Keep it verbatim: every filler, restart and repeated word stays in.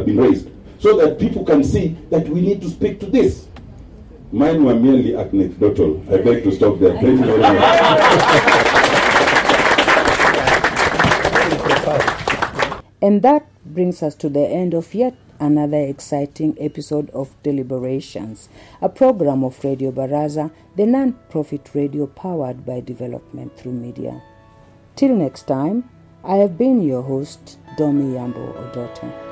been raised, so that people can see that we need to speak to this. Mine were merely anecdotal. I beg to stop there. Thank you very much. And that brings us to the end of yet another exciting episode of Deliberations, a program of Radio Baraza, the non-profit radio powered by development through media. Till next time, I have been your host, Domi Yambo Odote.